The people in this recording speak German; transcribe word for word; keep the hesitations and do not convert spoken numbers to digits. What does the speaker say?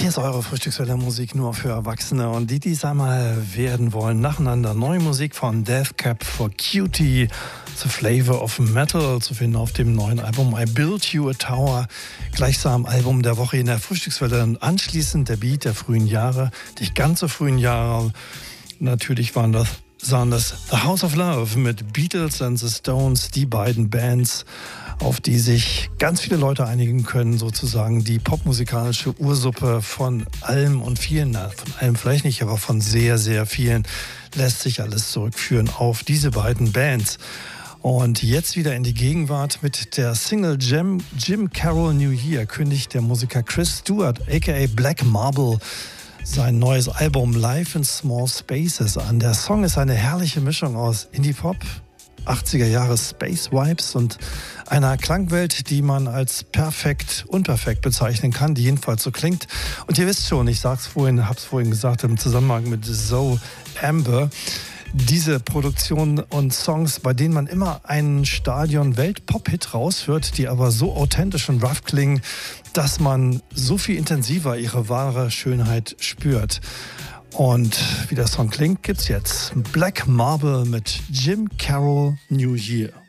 Hier ist eure Frühstückswetter-Musik nur für Erwachsene und die, die es einmal werden wollen, nacheinander. Neue Musik von Death Cab for Cutie, The Flavor of Metal, zu finden auf dem neuen Album I Built You a Tower, gleichsam Album der Woche in der Frühstückswelle. Und anschließend der Beat der frühen Jahre, nicht ganz so frühen Jahre. Natürlich waren das, sahen das The House of Love mit Beatles and the Stones, die beiden Bands, auf die sich ganz viele Leute einigen können, sozusagen die popmusikalische Ursuppe von allem und vielen, na, von allem vielleicht nicht, aber von sehr, sehr vielen lässt sich alles zurückführen auf diese beiden Bands. Und jetzt wieder in die Gegenwart mit der Single Jim, Jim Carroll New Year kündigt der Musiker Chris Stewart, aka Black Marble, sein neues Album Life in Small Spaces an. Der Song ist eine herrliche Mischung aus Indie-Pop, achtziger Jahre Space Vibes und einer Klangwelt, die man als perfekt, unperfekt bezeichnen kann, die jedenfalls so klingt. Und ihr wisst schon, ich sag's vorhin, hab's vorhin gesagt, im Zusammenhang mit Zoe Amber, diese Produktionen und Songs, bei denen man immer einen Stadion-Welt-Pop-Hit raushört, die aber so authentisch und rough klingen, dass man so viel intensiver ihre wahre Schönheit spürt. Und wie der Song klingt, gibt's jetzt Black Marble mit Jim Carroll New Year.